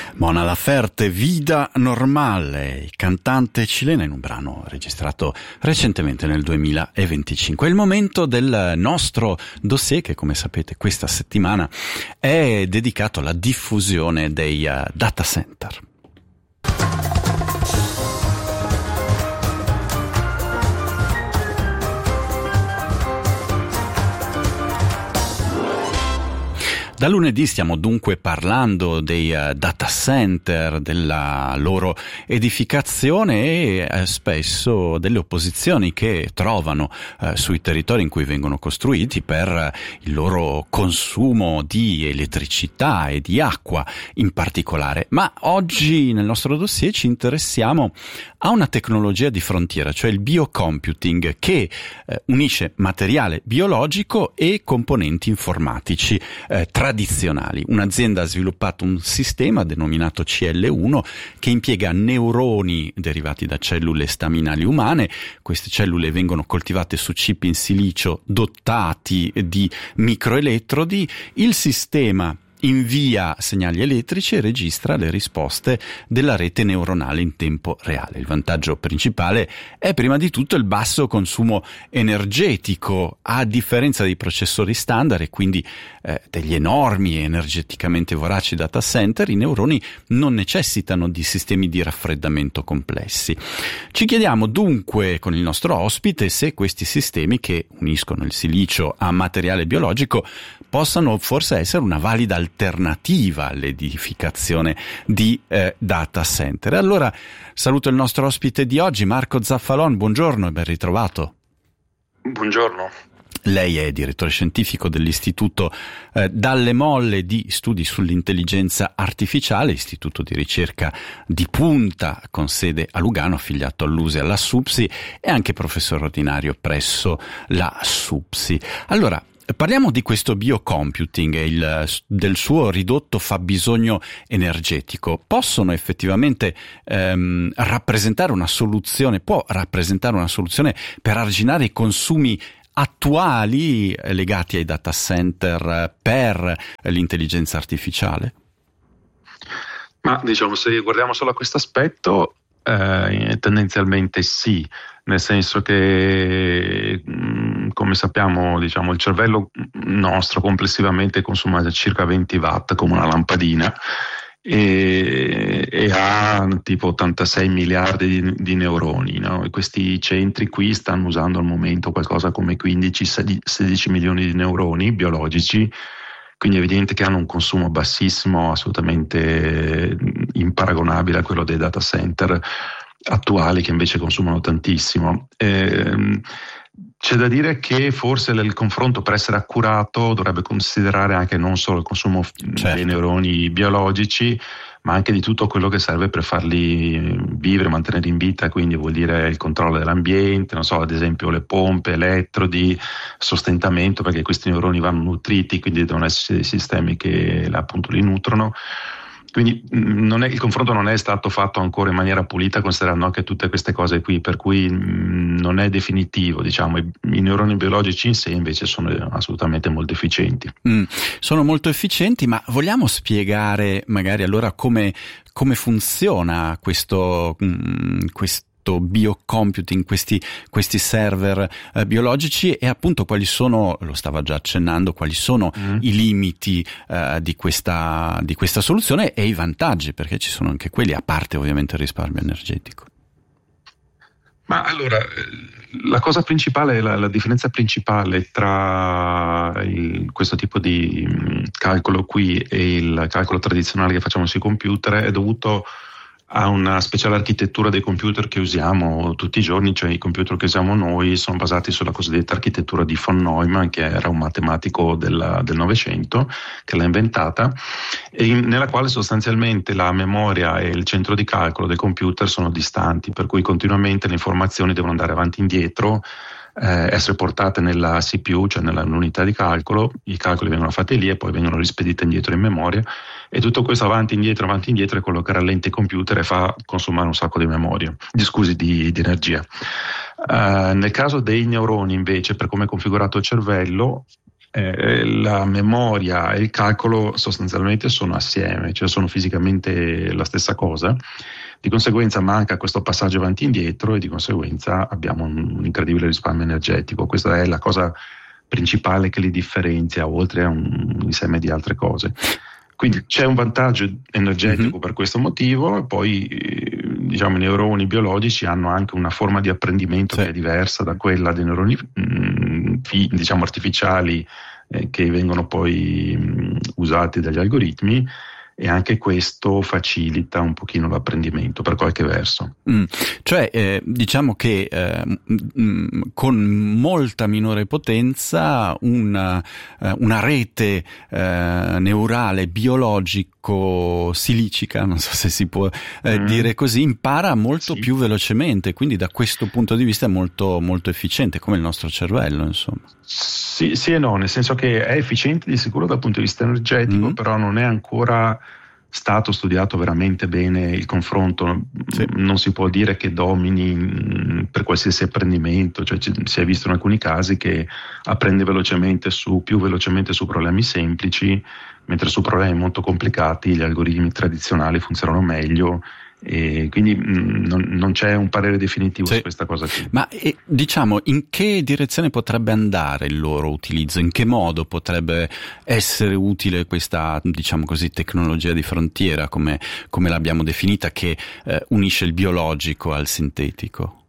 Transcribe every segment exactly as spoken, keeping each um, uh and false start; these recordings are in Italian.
Mona Laferte, Vida Normale, cantante cilena in un brano registrato recentemente nel duemilaventicinque. È il momento del nostro dossier che, come sapete, questa settimana è dedicato alla diffusione dei uh, data center. Da lunedì stiamo dunque parlando dei uh, data center, della loro edificazione e uh, spesso delle opposizioni che trovano uh, sui territori in cui vengono costruiti per uh, il loro consumo di elettricità e di acqua in particolare. Ma oggi nel nostro dossier ci interessiamo a una tecnologia di frontiera, cioè il biocomputing, che uh, unisce materiale biologico e componenti informatici uh, tradizionali. Un'azienda ha sviluppato un sistema denominato C L uno che impiega neuroni derivati da cellule staminali umane. Queste cellule vengono coltivate su chip in silicio dotati di microelettrodi. Il sistema invia segnali elettrici e registra le risposte della rete neuronale in tempo reale. Il vantaggio principale è prima di tutto il basso consumo energetico. A differenza dei processori standard e quindi eh, degli enormi e energeticamente voraci data center, i neuroni non necessitano di sistemi di raffreddamento complessi. Ci chiediamo dunque con il nostro ospite se questi sistemi, che uniscono il silicio a materiale biologico, possano forse essere una valida alternativa all'edificazione di eh, data center. Allora saluto il nostro ospite di oggi, Marco Zaffalon. Buongiorno e ben ritrovato. Buongiorno. Lei è direttore scientifico dell'Istituto eh, Dalle Molle di Studi sull'Intelligenza Artificiale, istituto di ricerca di punta con sede a Lugano, affiliato all'U S I e alla SUPSI, e anche professore ordinario presso la SUPSI. Allora, parliamo di questo biocomputing e il, del suo ridotto fabbisogno energetico. Possono effettivamente ehm, rappresentare una soluzione, può rappresentare una soluzione per arginare i consumi attuali legati ai data center per l'intelligenza artificiale? Ma diciamo, se guardiamo solo a questo aspetto, eh, tendenzialmente sì, nel senso che, come sappiamo, diciamo, il cervello nostro complessivamente consuma circa venti watt come una lampadina e, e ha tipo ottantasei miliardi di, di neuroni, no? E questi centri qui stanno usando al momento qualcosa come quindici sedici milioni di neuroni biologici, quindi è evidente che hanno un consumo bassissimo, assolutamente imparagonabile a quello dei data center attuali, che invece consumano tantissimo. Ehm, c'è da dire che forse il confronto, per essere accurato, dovrebbe considerare anche non solo il consumo certo. dei neuroni biologici, ma anche di tutto quello che serve per farli vivere, mantenere in vita, quindi vuol dire il controllo dell'ambiente, non so, ad esempio le pompe, elettrodi, sostentamento, perché questi neuroni vanno nutriti, quindi devono essere dei sistemi che appunto li nutrono. Quindi non è, il confronto non è stato fatto ancora in maniera pulita, considerando anche tutte queste cose qui, per cui mh, non è definitivo. Diciamo, i, i neuroni biologici in sé invece sono assolutamente molto efficienti. Mm, sono molto efficienti, ma vogliamo spiegare magari allora come, come funziona questo, mh, questo biocomputing, questi, questi server eh, biologici, e appunto quali sono, lo stava già accennando, quali sono mm. i limiti eh, di questa, di questa soluzione e i vantaggi, perché ci sono anche quelli, a parte ovviamente il risparmio energetico. Ma allora, la cosa principale, la, la differenza principale tra il, questo tipo di calcolo qui e il calcolo tradizionale che facciamo sui computer è dovuto ha una speciale architettura dei computer che usiamo tutti i giorni, cioè i computer che usiamo noi sono basati sulla cosiddetta architettura di von Neumann, che era un matematico del, del Novecento che l'ha inventata, e in, nella quale sostanzialmente la memoria e il centro di calcolo del computer sono distanti, per cui continuamente le informazioni devono andare avanti e indietro, eh, essere portate nella C P U, cioè nella unità di calcolo, i calcoli vengono fatti lì e poi vengono rispediti indietro in memoria, e tutto questo avanti indietro avanti e indietro è quello che rallenta i computer e fa consumare un sacco di memoria, di scusi, di, di energia. Uh, nel caso dei neuroni invece, per come è configurato il cervello, eh, la memoria e il calcolo sostanzialmente sono assieme, cioè sono fisicamente la stessa cosa. Di conseguenza manca questo passaggio avanti e indietro e di conseguenza abbiamo un, un incredibile risparmio energetico. Questa è la cosa principale che li differenzia, oltre a un insieme di altre cose. Quindi c'è un vantaggio energetico mm-hmm. per questo motivo, e poi diciamo i neuroni biologici hanno anche una forma di apprendimento sì. che è diversa da quella dei neuroni mh, fi, diciamo artificiali eh, che vengono poi mh, usati dagli algoritmi, e anche questo facilita un pochino l'apprendimento per qualche verso. Mm, cioè eh, diciamo che eh, m- con molta minore potenza una, eh, una rete eh, neurale biologico silicica, non so se si può eh, mm. dire così, impara molto sì. più velocemente, quindi da questo punto di vista è molto, molto efficiente, come il nostro cervello, insomma. Sì, sì e no, nel senso che è efficiente di sicuro dal punto di vista energetico, mm. però non è ancora stato studiato veramente bene il confronto. Sì. Non si può dire che domini mh, per qualsiasi apprendimento, cioè ci, si è visto in alcuni casi che apprende velocemente su, più velocemente su problemi semplici, mentre su problemi molto complicati gli algoritmi tradizionali funzionano meglio. E quindi mh, non, non c'è un parere definitivo sì. su questa cosa qui. Ma eh, diciamo, in che direzione potrebbe andare il loro utilizzo? In che modo potrebbe essere utile questa, diciamo così, tecnologia di frontiera, come, come l'abbiamo definita, che eh, unisce il biologico al sintetico?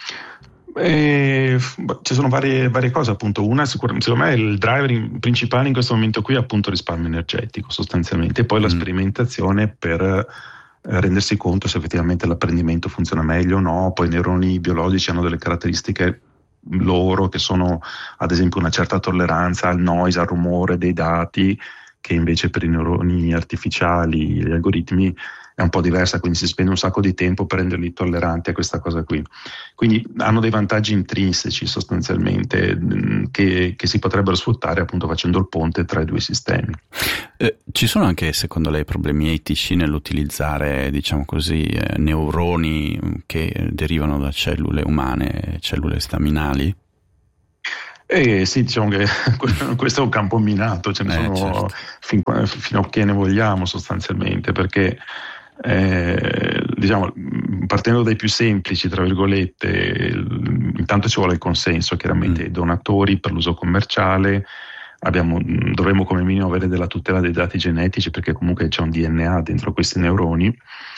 Eh, ci sono varie, varie cose, appunto. Una, secondo me, il driver in, principale in questo momento qui è appunto il risparmio energetico, sostanzialmente, e poi mm. la sperimentazione per rendersi conto se effettivamente l'apprendimento funziona meglio o no. Poi i neuroni biologici hanno delle caratteristiche loro che sono ad esempio una certa tolleranza al noise, al rumore dei dati, che invece per i neuroni artificiali, gli algoritmi, è un po' diversa, quindi si spende un sacco di tempo per renderli tolleranti a questa cosa qui. Quindi hanno dei vantaggi intrinseci sostanzialmente che, che si potrebbero sfruttare appunto facendo il ponte tra i due sistemi. Eh, ci sono anche secondo lei problemi etici nell'utilizzare, diciamo così, eh, neuroni che derivano da cellule umane, cellule staminali? Eh sì, diciamo che questo è un campo minato, ce ne eh, sono certo. fin, fino a che ne vogliamo sostanzialmente, perché Eh, diciamo, partendo dai più semplici, tra virgolette, intanto ci vuole il consenso chiaramente dei mm. donatori per l'uso commerciale. Abbiamo, dovremmo come minimo avere della tutela dei dati genetici, perché comunque c'è un D N A dentro questi neuroni,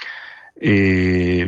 e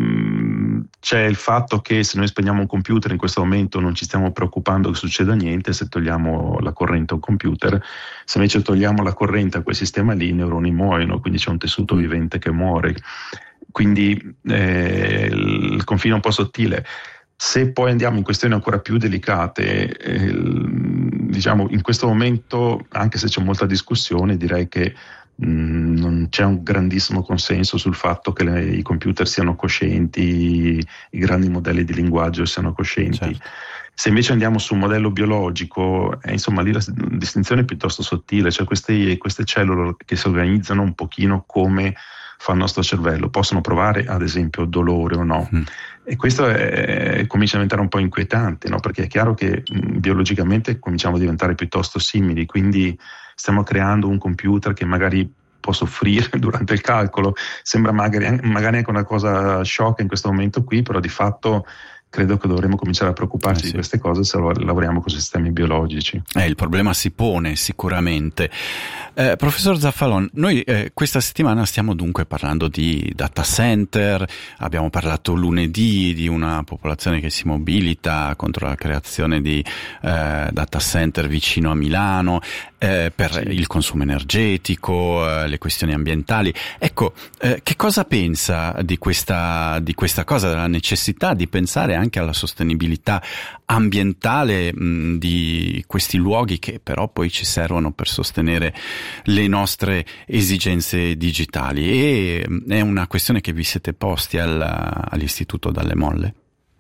mh, c'è il fatto che se noi spegniamo un computer in questo momento non ci stiamo preoccupando che succeda niente se togliamo la corrente a un computer. Se invece togliamo la corrente a quel sistema lì, i neuroni muoiono, quindi c'è un tessuto vivente che muore. Quindi eh, il confine è un po' sottile. Se poi andiamo in questioni ancora più delicate, eh, diciamo in questo momento, anche se c'è molta discussione, direi che mh, non c'è un grandissimo consenso sul fatto che le, i computer siano coscienti, i grandi modelli di linguaggio siano coscienti. Certo. Se invece andiamo su un modello biologico, eh, insomma lì la distinzione è piuttosto sottile, cioè queste, queste cellule che si organizzano un pochino come fa il nostro cervello, possono provare ad esempio dolore o no, mm. e questo è, comincia a diventare un po' inquietante, no? Perché è chiaro che mh, biologicamente cominciamo a diventare piuttosto simili, quindi stiamo creando un computer che magari può soffrire durante il calcolo. Sembra magari, magari anche una cosa sciocca in questo momento qui, però di fatto credo che dovremmo cominciare a preoccuparci eh sì. di queste cose se lavoriamo con sistemi biologici. Eh, il problema si pone sicuramente. Eh, professor Zaffalon, noi eh, questa settimana stiamo dunque parlando di data center, abbiamo parlato lunedì di una popolazione che si mobilita contro la creazione di eh, data center vicino a Milano, eh, per sì. il consumo energetico, eh, le questioni ambientali. Ecco, eh, che cosa pensa di questa, di questa cosa, della necessità di pensare anche alla sostenibilità ambientale mh, di questi luoghi che però poi ci servono per sostenere le nostre esigenze digitali? E mh, è una questione che vi siete posti al, all'Istituto Dalle Molle?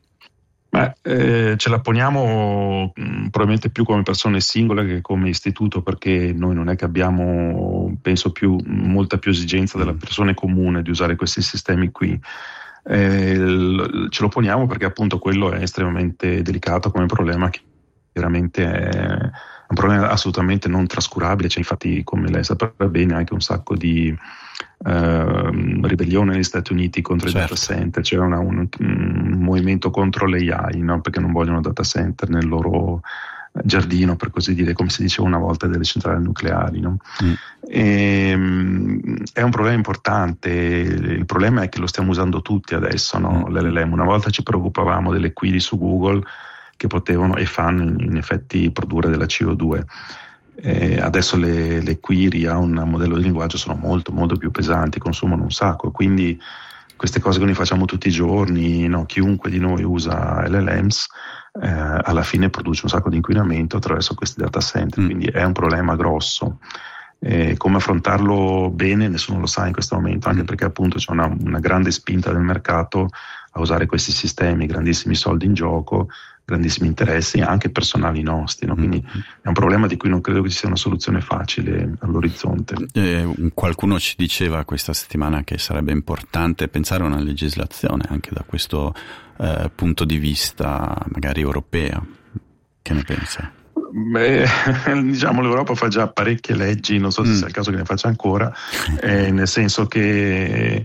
Beh, eh, ce la poniamo mh, probabilmente più come persone singole che come istituto, perché noi non è che abbiamo, penso, più molta più esigenza della persona comune di usare questi sistemi qui. Eh, l- ce lo poniamo perché appunto quello è estremamente delicato come problema, che veramente è un problema assolutamente non trascurabile. C'è infatti, come lei saprà bene, anche un sacco di eh, ribellione negli Stati Uniti contro certo. i data center. C'è una, un, un movimento contro l'A I, no? Perché non vogliono data center nel loro giardino, per così dire, come si diceva una volta delle centrali nucleari, no? Mm. E, è un problema importante. Il problema è che lo stiamo usando tutti adesso, no? mm. L'L L M. Una volta ci preoccupavamo delle query su Google che potevano e fanno in effetti produrre della C O due. Eh, adesso le, le query a un modello di linguaggio sono molto molto più pesanti, consumano un sacco, quindi queste cose che noi facciamo tutti i giorni, no? Chiunque di noi usa L L Ms eh, alla fine produce un sacco di inquinamento attraverso questi data center, mm. quindi è un problema grosso. Eh, come affrontarlo bene nessuno lo sa in questo momento, anche perché appunto c'è una, una grande spinta del mercato a usare questi sistemi, grandissimi soldi in gioco, grandissimi interessi anche personali nostri, no? Quindi mm. è un problema di cui non credo che ci sia una soluzione facile all'orizzonte. Eh, qualcuno ci diceva questa settimana che sarebbe importante pensare a una legislazione anche da questo eh, punto di vista magari europeo. Che ne pensa? Beh, diciamo l'Europa fa già parecchie leggi, non so se mm. sia il caso che ne faccia ancora, eh, nel senso che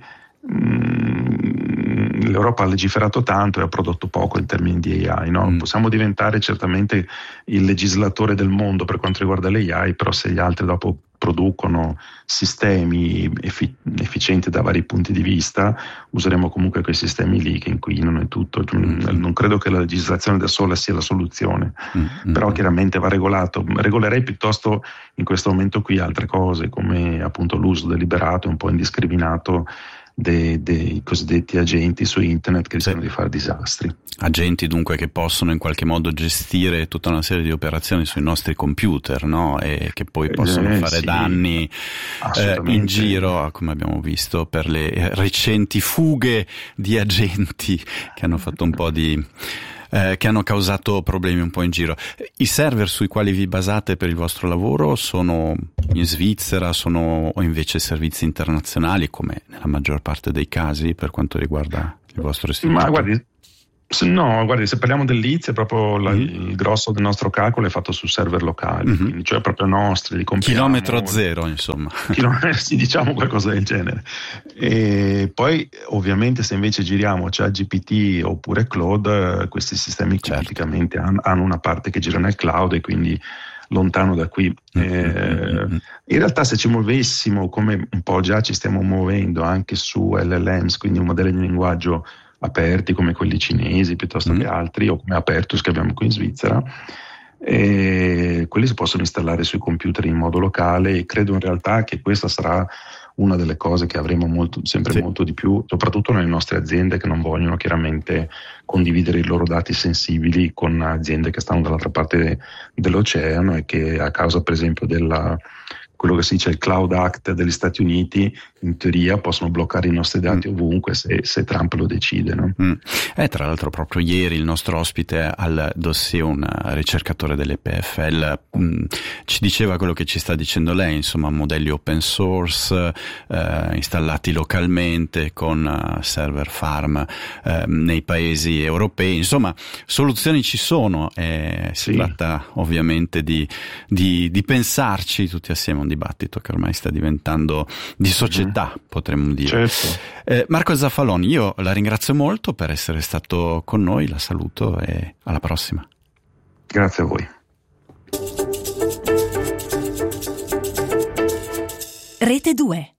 mh, l'Europa ha legiferato tanto e ha prodotto poco in termini di A I, no? Mm. Possiamo diventare certamente il legislatore del mondo per quanto riguarda l'A I, però se gli altri dopo producono sistemi effi- efficienti da vari punti di vista, useremo comunque quei sistemi lì che inquinano e tutto. Mm. Non credo che la legislazione da sola sia la soluzione, mm. però chiaramente va regolato. Regolerei piuttosto in questo momento qui altre cose, come appunto l'uso deliberato e un po' indiscriminato dei, dei cosiddetti agenti su internet che rischiano sì. di fare disastri. Agenti dunque che possono in qualche modo gestire tutta una serie di operazioni sui nostri computer, no? E che poi possono eh, fare sì, danni eh, in giro, come abbiamo visto per le recenti fughe di agenti che hanno fatto un po' di Eh, che hanno causato problemi un po' in giro. I server sui quali vi basate per il vostro lavoro sono in Svizzera, sono o invece servizi internazionali, come nella maggior parte dei casi per quanto riguarda il vostro istituto? Ma guardi, se, no, guardi, se parliamo dell'I Z, è proprio la, mm. il grosso del nostro calcolo è fatto su server locali, mm-hmm. quindi, cioè proprio nostri. Li chilometro zero, insomma. Chilometro, sì, diciamo qualcosa del genere. E poi, ovviamente, se invece giriamo ChatGPT oppure Claude, questi sistemi certo. tipicamente hanno, hanno una parte che gira nel cloud e quindi lontano da qui. Mm-hmm. Eh, in realtà, se ci muovessimo, come un po' già ci stiamo muovendo anche su L L Ms, quindi un modello di linguaggio aperti come quelli cinesi piuttosto mm. che altri, o come Apertus che abbiamo qui in Svizzera, e quelli si possono installare sui computer in modo locale, e credo in realtà che questa sarà una delle cose che avremo molto, sempre sì. molto di più, soprattutto nelle nostre aziende che non vogliono chiaramente condividere i loro dati sensibili con aziende che stanno dall'altra parte dell'oceano e che a causa per esempio della quello che si dice il Cloud Act degli Stati Uniti, in teoria possono bloccare i nostri dati mm. ovunque se, se Trump lo decide, no? Mm. Eh, tra l'altro proprio ieri il nostro ospite al dossier, un ricercatore dell'E P F L, mh, ci diceva quello che ci sta dicendo lei, insomma modelli open source eh, installati localmente con uh, server farm eh, nei paesi europei, insomma soluzioni ci sono, eh, si sì. tratta ovviamente di, di, di pensarci tutti assieme, un dibattito che ormai sta diventando di società, mm-hmm. potremmo dire. Certo. Eh, Marco Zaffaloni, io la ringrazio molto per essere stato con noi, la saluto e alla prossima. Grazie a voi. Rete due.